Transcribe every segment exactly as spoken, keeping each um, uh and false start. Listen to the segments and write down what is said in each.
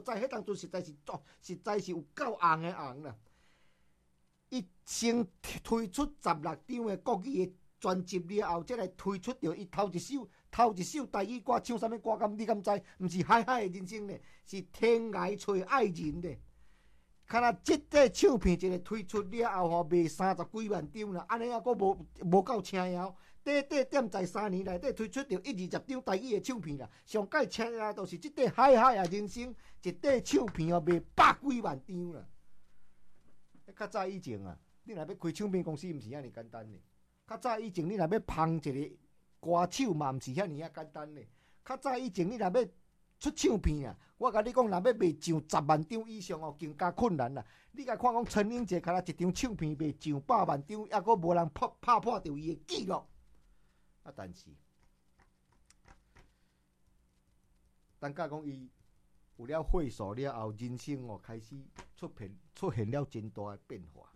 知，迄当阵实在是实在是有够红的红啦。伊先推出十六张的国语的专辑了后，才来推出着伊头一首头一首台语歌，唱啥物歌？敢你敢知？毋是海海的人生呢，是天涯找爱人呢。看若即个唱片一个推出了后吼，卖三十几万张啦，安尼还阁无无够请摇。短短点在三年内底推出着一二十张台语的唱片啦，上届请摇就是即个海海啊人生，一块唱片哦卖百几万张啦。较早以前啊，你若要开唱片公司，毋是遐尼简单呢。较早以前，你若要捧一个歌手嘛，毋是遐尼啊简单呢。较早以前，你若要出唱片啊，我甲你讲，若要卖上十万张以上哦，更加困难啦。你甲看讲陈英杰，敢若一张唱片卖上百万张，还阁无人拍拍破着伊的记录。啊，但是，等甲讲伊有了岁数了后，人生哦开始出现出现了真大的变化。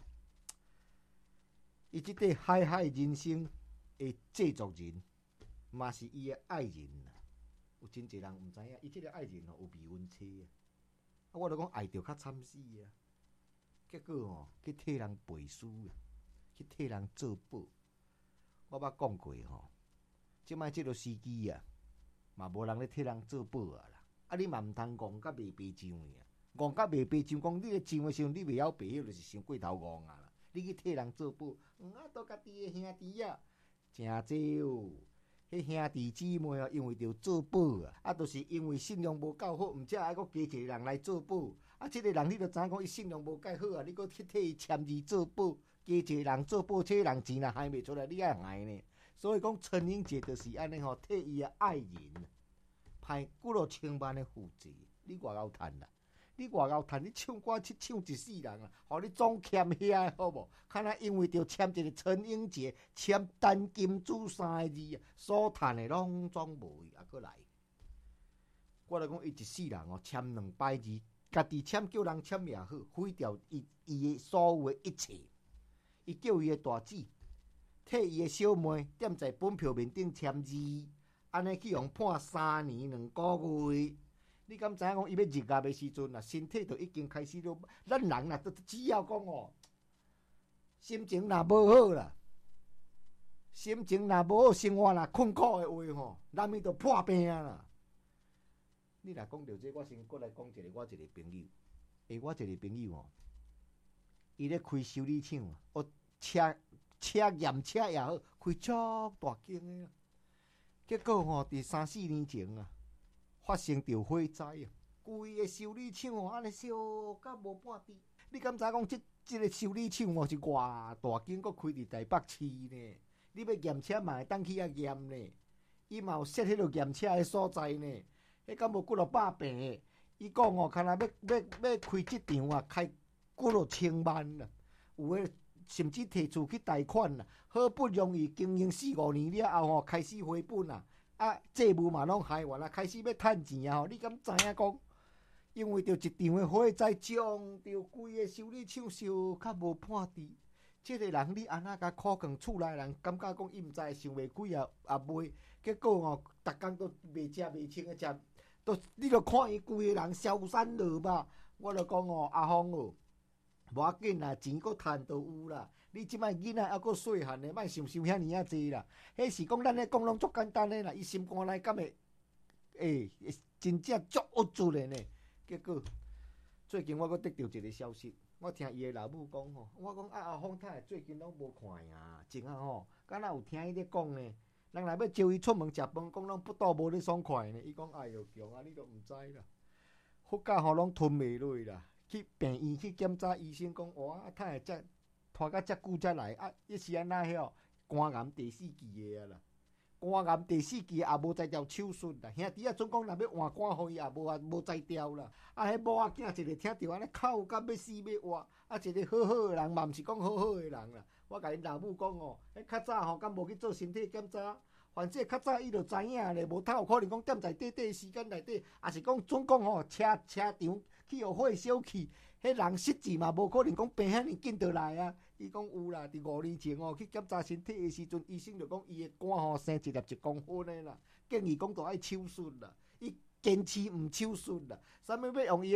伊即个海海人生的制作人，嘛是伊的爱人啦。有真侪人毋知影，伊即个爱人哦有未婚妻啊。啊，我著讲爱着较惨死啊。结果哦，去替人背书啊，去替人做保。我捌讲过吼，即摆即个时机啊，嘛无人咧替人做保啊啦。啊，你嘛毋通戆甲袂白上呀，戆甲袂白上，讲你咧上的时阵，你袂晓白，迄就是伤过头戆啊啦。你去替人做保，嗯啊，都家己的兄弟啊，真济哦。迄兄弟姊妹啊，因为着做保啊，啊，就是因为信用无够好，毋则还阁加一个人来做保。啊，即、这个人你着知影讲伊信用无介好啊，你阁去替伊签字做保，加一个人做保，这个人钱若还袂出来，你爱害呢。所以讲陈英杰就是安尼吼，替伊的爱人派几落千万的负债，你外够趁啦。你外口趁你唱歌去唱一世人啊，互你总欠遐好无？看若因为着签一个陈英杰签单金主三个字啊，所趁的拢总无去，还阁来。我来讲，伊一世人哦，签两百字，家己签叫人签也好，毁掉伊伊的所有的一切。伊叫伊的大姊替伊的小妹踮在本票面顶签字，安尼去用判三年两个月。你敢知影讲伊要入衙的时阵啊，身体就已经开始了。咱人啦，只要讲哦，心情若无好啦，心情若无好，生活若困苦的话吼，难免就破病啦。你若讲到这，我先过来讲一个我一个朋友，诶，我一个朋友哦，伊咧开修理厂啊，哦，车车验车也好，开足大间的啦。结果吼，伫三四年前啊。发生着火灾啊！规个修理厂哦，安尼烧甲无半滴。你敢知讲即即个修理厂哦是偌大间，阁开伫台北市呢？你要验车嘛会当去遐验呢？伊嘛有设迄落验车的所在呢？迄敢无几落百平？伊讲哦，看若要要要开即场啊，开几落千万啦。有诶，甚至摕厝去贷款啦。好不容易经营四五年了后吼，开始回本啦。啊，债务嘛拢还完啦，开始要趁钱啊！吼，你敢知影讲？因为着一场的火灾，将着规个修理厂烧较无半滴。即、这个人你安那甲苦劝厝内人，感觉讲伊毋知想袂开啊啊卖，结果吼、哦，逐工都袂食袂清诶食，都你着看伊规个人消散落吧。我着讲哦，阿峰哦。无要紧啦，钱阁趁都有啦。你即摆囡仔还阁细汉咧，莫想想遐尼啊济啦。迄是讲咱咧讲拢足简单诶啦，伊心肝内敢会诶、欸，真正足恶助诶呢。结果最近我阁得到一个消息，我听伊诶老母讲吼，我讲啊阿峰太最近拢无看呀，真啊吼，敢若有听伊咧讲呢。人若要招伊出门食饭，讲拢不倒无咧爽快呢。伊讲哎哟强啊，你都毋知啦，福甲吼拢吞袂落啦。去病院去检查，医生讲哇，太会遮拖到遮久才来啊！伊是安那晓肝癌第四期的啊啦，肝癌第四期也无再调手术啦。兄弟啊，总讲若要换肝，互伊也无啊无再调啦。啊，迄某仔囝一个听着安尼哭甲要死要活，啊，一个好好的人嘛，毋是讲好好的人啦。我甲因老母讲哦，迄较早吼，敢无去做身体检查？反正较早伊就知影咧，无太有可能讲踮在短短时间内底，也是讲总讲吼车车场去互火烧去，迄人失智嘛，无可能讲病遐尼紧就来啊。伊讲有啦，伫五年前哦去检查身体的时阵，医生就讲伊的肝吼生一粒一公分的啦，建议讲都爱手术啦，伊坚持毋手术啦，啥物要用伊。